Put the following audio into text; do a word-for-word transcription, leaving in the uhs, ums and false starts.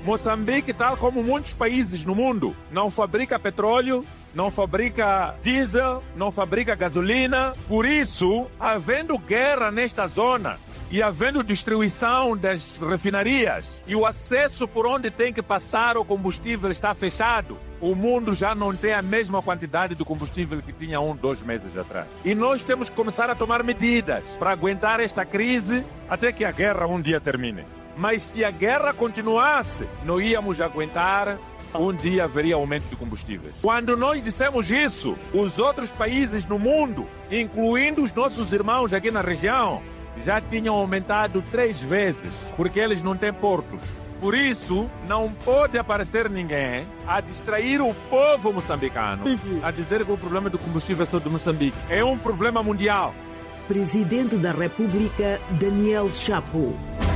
Moçambique, tal como muitos países no mundo, não fabrica petróleo, não fabrica diesel, não fabrica gasolina. Por isso, havendo guerra nesta zona e havendo destruição das refinarias e o acesso por onde tem que passar o combustível está fechado, o mundo já não tem a mesma quantidade de combustível que tinha um, dois meses atrás. E nós temos que começar a tomar medidas para aguentar esta crise até que a guerra um dia termine. Mas se a guerra continuasse, não íamos aguentar. Um dia haveria aumento de combustíveis. Quando nós dissemos isso, os outros países no mundo, incluindo os nossos irmãos aqui na região, já tinham aumentado três vezes, porque eles não têm portos. Por isso, não pode aparecer ninguém a distrair o povo moçambicano, a dizer que o problema do combustível é só de Moçambique. É um problema mundial. Presidente da República, Daniel Chapo.